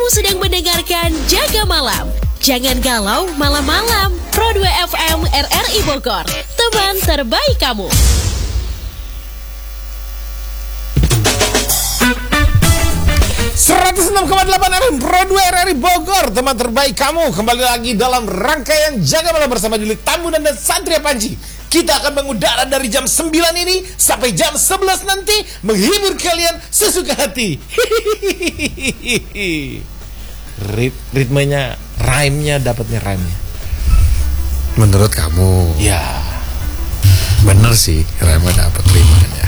Kamu sedang mendengarkan Jaga Malam. Jangan galau malam-malam. Pro 2 FM RRI Bogor, teman terbaik kamu. FM Pro 2 RRI Bogor, teman terbaik kamu. Kembali lagi dalam rangkaian Jaga Malam bersama Dili Tambunan dan Satria Panji. Kita akan mengudara dari jam 9 ini sampai jam 11 nanti, menghibur kalian sesuka hati. Ritmenya, rhyme-nya, dapatnya rhyme-nya. Menurut kamu? Ya, bener sih, rhyme-nya dapat, ritmenya.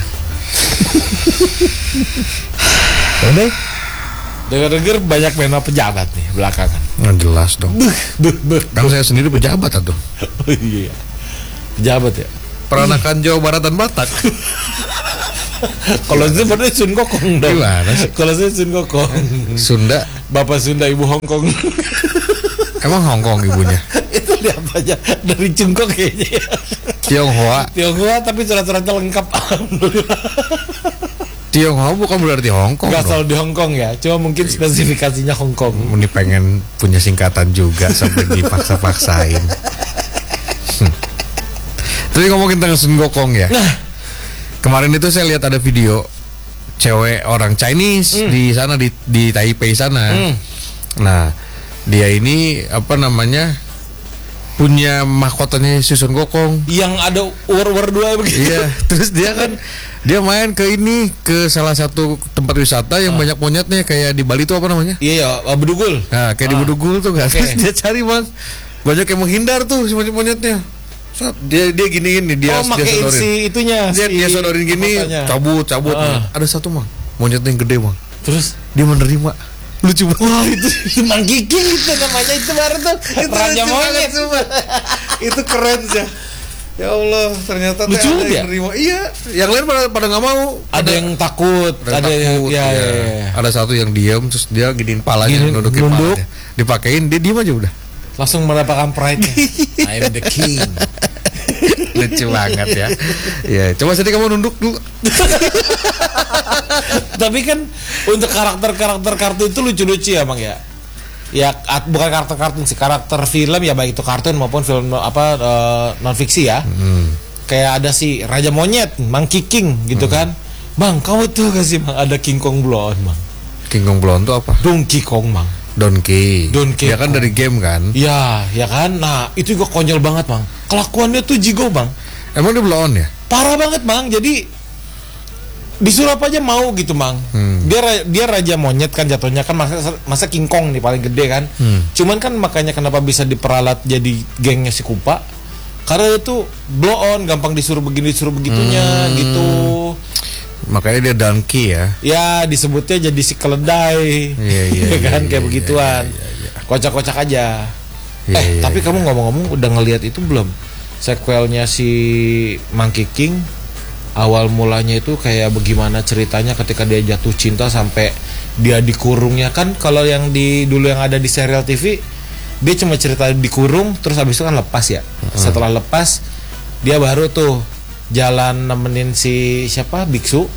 Udah. Dengar-dengar banyak memang pejabat nih belakangan. Nggak jelas dong. Kan saya sendiri pejabat atau? Oh iya, pejabat ya. Peranakan Jawa Barat dan Batak. Kalau itu berarti Sun Gokong dong. Gimana sih? Kalau saya Sun Gokong. Sunda. Bapak Sunda, Ibu Hongkong. Emang Hongkong ibunya? Itu lihat aja dari Cungkok kayaknya. Tionghoa. Tionghoa tapi surat-suratnya lengkap. Tionghoa bukan berarti Hongkong. Gak selalu di Hongkong ya, cuma mungkin spesifikasinya Hongkong. Ini pengen punya singkatan juga sampai dipaksa-paksain. Tapi ngomongin tentang Sun Gokong ya. Kemarin itu saya lihat ada video cewek orang Chinese di sana di Taipei sana. Nah, dia ini apa namanya? Punya mahkotanya si Sun Gokong yang ada war dua begitu. Iya, terus dia main ke salah satu tempat wisata yang banyak monyetnya, kayak di Bali itu apa namanya? Iya, Bedugul. Nah, kayak di Bedugul tuh kan. Terus dia cari, Bang. Banyak yang menghindar tuh si monyet-monyetnya. Dia giniin nih, dia sodorin. Si itunya. Dia sodorin gini, cabut. Ada satu, Bang. Monyetnya yang gede, Bang. Terus dia menerima. Lucu banget. Wah, itu mangkiking itu namanya, itu baru tuh raja monyet. Itu keren sih. Ya Allah, ternyata lucu ada yang nerima. Iya, yang lain pada nggak mau. Ada yang takut, ada yang ya. Ada satu yang diam, terus dia giniin palanya, nudukin palanya. Dipakein, dia diam aja udah. Langsung mendapatkan pride-nya. I am the king. Lucu banget ya. Ya, coba sedikit kamu nunduk dulu. Tapi kan untuk karakter-karakter kartun itu lucu-lucu ya, Bang ya. Ya bukan karakter kartun sih, karakter film ya, baik itu kartun maupun film non fiksi ya. Kayak ada si Raja Monyet, Monkey King gitu kan. Bang, kamu tuh gak sih, Bang, ada King Kong Blonde, Bang. King Kong Blonde itu apa? Donkey Kong, Bang. Donkey. Ya kan Kong. dari game kan? Ya kan. Nah, itu juga konyol banget, Bang. Kelakuannya tuh jigo, Bang. Emang dia blow-on ya? Parah banget, Bang. Jadi disuruh apa aja mau gitu, Bang. Dia raja monyet kan jatuhnya kan, masa King Kong nih paling gede kan. Cuman kan makanya kenapa bisa diperalat jadi gengnya si Kupa, karena itu blow on, gampang disuruh begini disuruh begitunya gitu. Makanya dia donkey ya. Ya disebutnya jadi si keledai. Iya kan, kayak begituan. Kocak-kocak aja. Tapi kamu ngomong-ngomong udah ngelihat itu belum? Sequelnya si Monkey King. Awal mulanya itu kayak bagaimana ceritanya ketika dia jatuh cinta sampai dia dikurungnya kan. Kalau yang dulu yang ada di serial TV, dia cuma cerita dikurung, terus habis itu kan lepas ya. Setelah lepas, dia baru tuh jalan nemenin si siapa, biksu,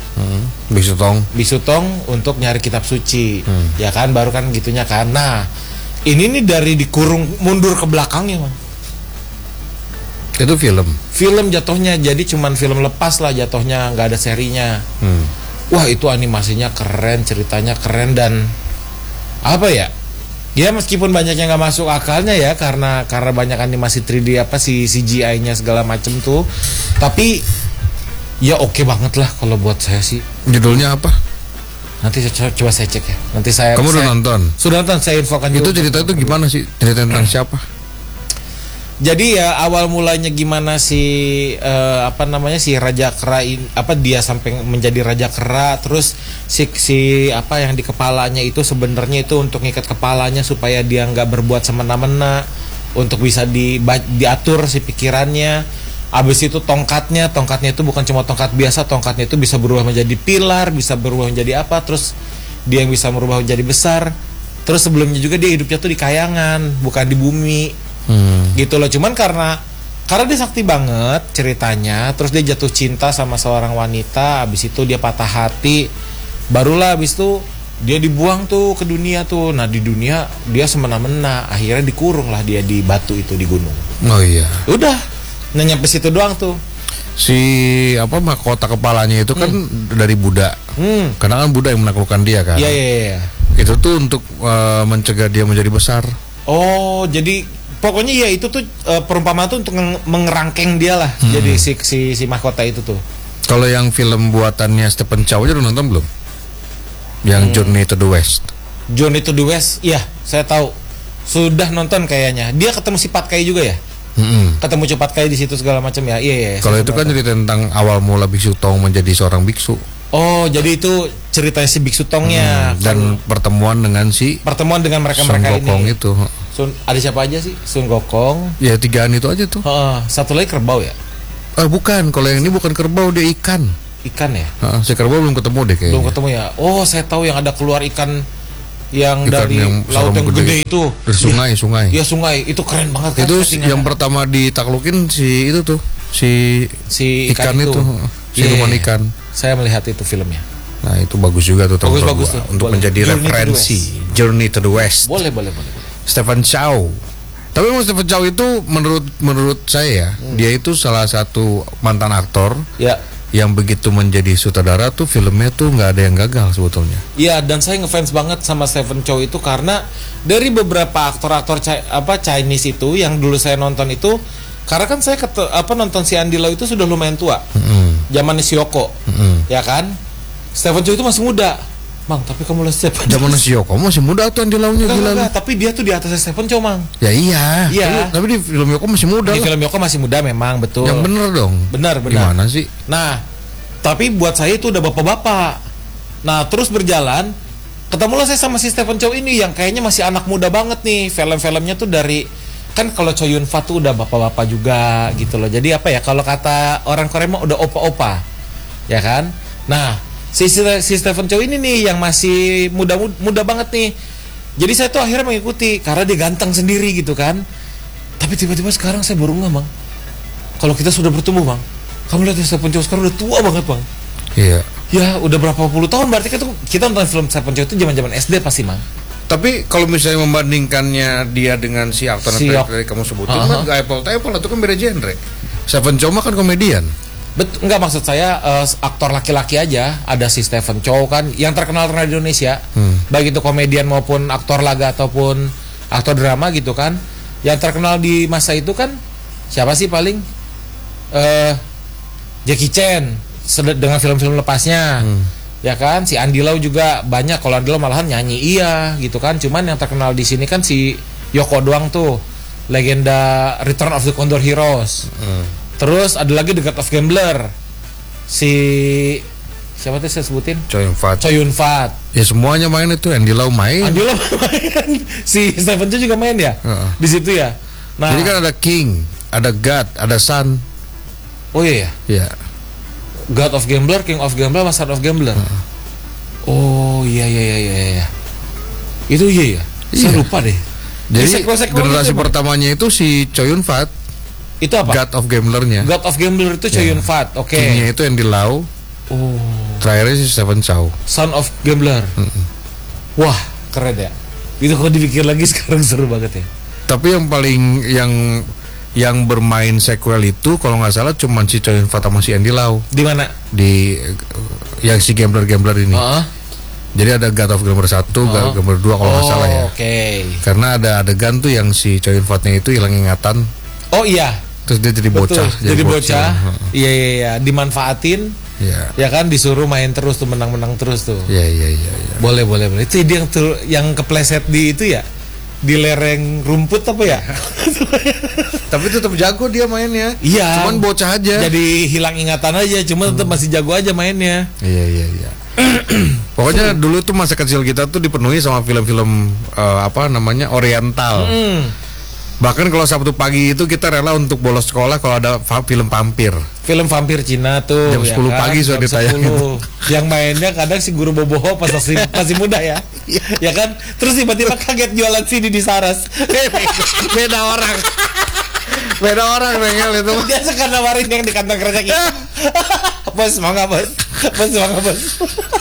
Biksu Tong untuk nyari kitab suci. Ya kan, baru kan gitunya kan. Nah, ini nih dari dikurung mundur ke belakangnya, Bang. Itu film jatuhnya, jadi cuman film lepas lah jatuhnya, nggak ada serinya. Wah, itu animasinya keren, ceritanya keren, dan apa ya meskipun banyak yang nggak masuk akalnya ya, karena banyak animasi 3D apa si CGI-nya segala macem tuh, tapi ya oke banget lah kalau buat saya sih. Judulnya apa? Nanti coba saya cek ya. Nanti Kamu udah nonton? Sudah nonton, saya infokan itu juga. Cerita itu gimana sih? Cerita tentang siapa? Jadi ya awal mulanya gimana si si Raja Kera dia sampai menjadi Raja Kera, terus si apa yang di kepalanya itu sebenarnya itu untuk ngikat kepalanya supaya dia nggak berbuat semena-mena, untuk bisa diatur si pikirannya. Abis itu tongkatnya itu bukan cuma tongkat biasa, tongkatnya itu bisa berubah menjadi pilar, bisa berubah menjadi apa, terus dia yang bisa merubah menjadi besar. Terus sebelumnya juga dia hidupnya tuh di kayangan, bukan di bumi. Gitu loh. Cuman karena dia sakti banget ceritanya, terus dia jatuh cinta sama seorang wanita, abis itu dia patah hati, barulah abis itu Dia dibuang tuh ke dunia tuh. Nah di dunia dia semena-mena. Akhirnya dikurung lah dia di batu itu di gunung. Oh iya. Udah, nah nyampe situ doang tuh. Si mahkota kepalanya itu kan dari Buddha. Karena kan Buddha yang menaklukkan dia kan. Iya. Itu tuh untuk mencegah dia menjadi besar. Oh, jadi pokoknya ya itu tuh perumpamaan tuh untuk mengerangkeng dia lah. Jadi si mahkota itu tuh. Kalau yang film buatannya Stephen Chow aja udah nonton belum? Yang Journey to the West. Journey to the West, iya, saya tahu. Sudah nonton kayaknya. Dia ketemu si Patkai juga ya? Ketemu si Patkai di situ segala macam ya. Iya. Kalau itu kan cerita tentang awal mula Biksu Tong menjadi seorang biksu. Oh, jadi itu ceritanya si Biksu Tongnya dan pertemuan dengan mereka Sun Gokong ini. itu. Ada siapa aja sih? Sun Gokong. Ya 3an itu aja tuh. Satu lagi kerbau ya? Bukan, kalau yang ini bukan kerbau, dia ikan. Ikan ya? Si kerbau belum ketemu deh kayaknya. Belum ketemu ya? Oh, saya tahu yang ada keluar ikan ikan dari yang laut yang gede itu. Dari sungai. Iya, sungai. Itu keren banget kan. Itu yang pertama ditaklukin si itu tuh. Si ikan itu. Si rumah ikan. Saya melihat itu filmnya. Nah, itu bagus juga tuh. Bagus tuh. Untuk menjadi referensi. Journey to the West. Boleh. Stephen Chow. Tapi Stephen Chow itu menurut saya dia itu salah satu mantan aktor. Ya. Yang begitu menjadi sutradara tuh filmnya tuh nggak ada yang gagal sebetulnya. Iya, dan saya ngefans banget sama Stephen Chow itu karena dari beberapa aktor-aktor Chinese itu yang dulu saya nonton itu, karena kan saya nonton si Andy Lau itu sudah lumayan tua. Zamannya si Yoko. Ya kan? Stephen Chow itu masih muda. Mang, tapi kamu lihat Stephen Chow. Zamannya si Yoko masih muda tuh Andy Lau-nya gila. Tapi dia tuh di atasnya Stephen Chow, Mang. Ya iya. Tapi di film Yoko masih muda. Di film Yoko masih muda memang, betul. Yang bener dong. Benar. Gimana sih? Nah, tapi buat saya itu udah bapak-bapak. Nah, terus berjalan, ketemulah saya sama si Stephen Chow ini yang kayaknya masih anak muda banget nih. Film-filmnya tuh dari, kan kalau Chow Yun Fat tuh udah bapak-bapak juga gitu loh. Jadi apa ya, kalau kata orang Korea mah udah opa-opa. Ya kan? Nah, si Stephen Chow ini nih yang masih muda banget nih. Jadi saya tuh akhirnya mengikuti karena dia ganteng sendiri gitu kan. Tapi tiba-tiba sekarang saya baru nggak, Bang. Kalau kita sudah bertumbuh, Bang. Kamu lihat Stephen Chow sekarang udah tua banget, Bang. Iya. Ya, udah berapa puluh tahun berarti kita nonton film Stephen Chow itu zaman-zaman SD pasti, Mang. Tapi kalau misalnya membandingkannya dia dengan si aktor yang tadi kamu sebutin, kan Apple itu kan beda genre. Stephen Chow mah kan komedian. Enggak, maksud saya aktor laki-laki aja. Ada si Stephen Chow kan yang terkenal di Indonesia, baik itu komedian maupun aktor laga ataupun aktor drama gitu kan. Yang terkenal di masa itu kan siapa sih paling? Jackie Chan dengan film-film lepasnya. Ya kan, si Andy Lau juga banyak. Kalau Andy Lau malahan nyanyi gitu kan. Cuman yang terkenal di sini kan si Yoko doang tuh, legenda Return of the Condor Heroes. Terus ada lagi The God of Gambler. Si siapa tuh saya sebutin? Chow Yun Fat. Ya semuanya main itu. Andy Lau main. Si Stephen Chow juga main ya? Di situ ya. Nah, jadi kan ada King, ada God, ada Sun. Oh iya ya? Iya. God of Gambler, King of Gambler, Son of Gambler. Oh iya. Itu iya ya? Saya lupa deh. Jadi generasi pertamanya itu si Chow Yun Fat. Itu apa? God of Gambler-nya. God of Gambler itu Chow Yun Fat. Oke. King-nya itu Andy Lau. Oh. Terakhirnya si Stephen Chow. Son of Gambler. Wah, keren ya. Itu kalau dipikir lagi sekarang seru banget ya. Tapi yang paling yang bermain sequel itu kalau nggak salah cuma si Chow Yun Fat sama si Andy Lau. Di mana? Di yang si Gambler ini. Jadi ada God of Gambler 1, God of Gambler 2 kalau nggak salah ya. Oke. Karena ada adegan tuh yang si Chow Yun Fatnya itu hilang ingatan. Oh iya. Terus dia jadi bocah. Jadi bocah. Iya. Dimanfaatin. Iya. Ya kan disuruh main terus tuh, menang terus tuh. Iya. Boleh. Itu dia yang kepleset di itu ya. Di lereng rumput apa ya? Tapi tetap jago dia mainnya. Iya. Cuman bocah aja. Jadi hilang ingatan aja, cuma tetap masih jago aja mainnya. Iya. Pokoknya dulu tuh masa kecil kita tuh dipenuhi sama film-film oriental. Bahkan kalau Sabtu pagi itu kita rela untuk bolos sekolah kalau ada film vampir. Film vampir Cina tuh jam 10 pagi sudah ditayangin. Yang mainnya kadang si guru boboho pas masih muda ya. Ya kan? Terus tiba-tiba kaget jualan CD di Saras. Beda orang bengkel itu. Dia suka nawarin yang di kantong kresek. Bos, mau nggak bos?